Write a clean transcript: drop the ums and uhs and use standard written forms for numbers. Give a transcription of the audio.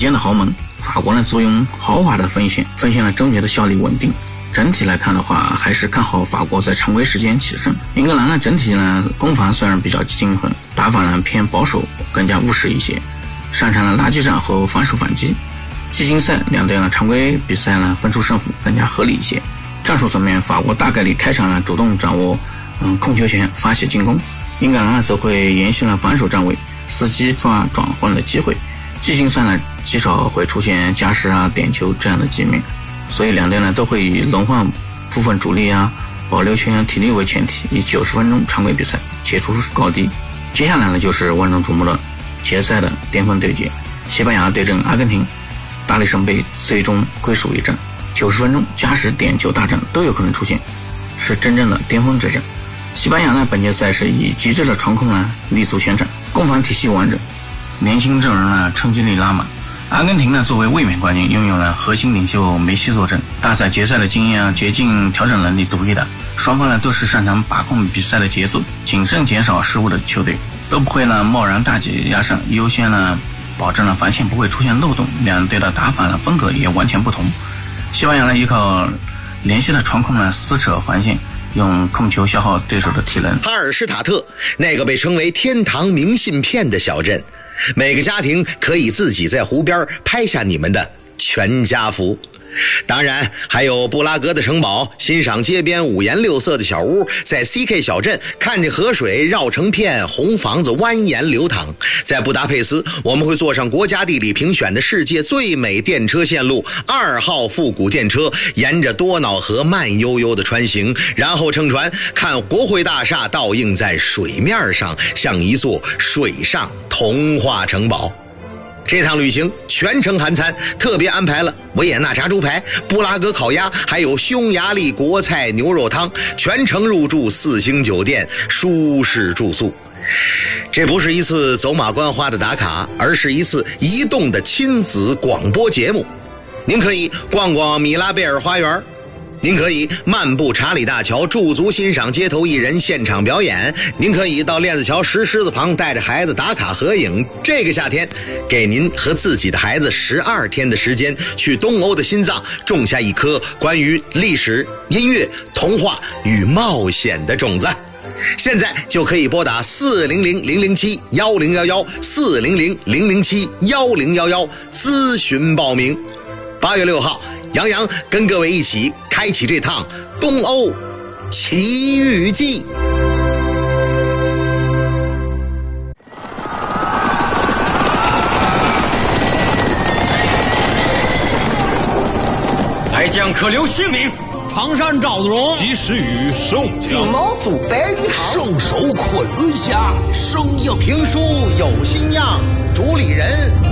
尖的豪门，法国呢坐拥豪华的锋线呢终结的效力稳定。整体来看的话，还是看好法国在常规时间取胜。英格兰呢整体呢攻防虽然比较均衡，打法呢偏保守，更加务实一些，擅长了垃圾战和防守反击。季军赛两队呢常规比赛呢分出胜负更加合理一些。战术层面，法国大概率开场呢主动掌握控球权发起进攻，英格兰呢则会延续了防守站位，伺机抓转换的机会。季军赛呢极少会出现加时点球这样的局面，所以两队呢都会以轮换部分主力保留球员体力为前提，以90分钟常规比赛切出高低。接下来呢就是万众瞩目的决赛的巅峰对决，西班牙对阵阿根廷，大力神杯最终归属一战，90分钟加时点球大战都有可能出现，是真正的巅峰之战。西班牙呢本届赛事以极致的传控立足全场，攻防体系完整，年轻阵容冲击力拉满。阿根廷呢作为卫冕冠军，拥有了核心领袖梅西坐镇，大赛决赛的经验绝境调整能力独一的。双方呢都是擅长把控比赛的节奏，谨慎减少失误的球队，都不会贸然大举压上，优先保证了防线不会出现漏洞。两队的打法风格也完全不同。西班牙依靠连续的传控撕扯防线，用控球消耗对手的体能。 哈尔施塔特，那个被称为天堂明信片的小镇，每个家庭可以自己在湖边拍下你们的全家福。当然还有布拉格的城堡，欣赏街边五颜六色的小屋，在 CK 小镇看着河水绕成片，红房子蜿蜒流淌。在布达佩斯，我们会坐上国家地理评选的世界最美电车线路2号复古电车，沿着多瑙河慢悠悠的穿行，然后乘船看国会大厦倒映在水面上，像一座水上童话城堡。这趟旅行全程含餐，特别安排了维也纳炸猪排、布拉格烤鸭，还有匈牙利国菜牛肉汤，全程入住4星酒店，舒适住宿。这不是一次走马观花的打卡，而是一次移动的亲子广播节目。您可以逛逛米拉贝尔花园，您可以漫步查理大桥，驻足欣赏街头艺人现场表演，您可以到链子桥石狮子旁带着孩子打卡合影。这个夏天，给您和自己的孩子12天的时间，去东欧的心脏种下一颗关于历史、音乐、童话与冒险的种子。现在就可以拨打400-007-1011 400-007-1011咨询报名。8月6号，杨洋跟各位一起开启这趟东欧奇遇记。 来将可留姓名。 唐山赵子龙， 及时雨宋江， 金毛鼠白玉堂， 兽首昆仑侠， 声音评书有新样，主理人